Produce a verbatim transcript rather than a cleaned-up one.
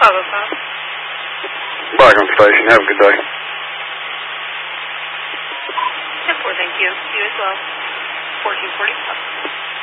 five oh five. Back on station. Have a good day. ten four, thank you. You as well. fourteen forty-five.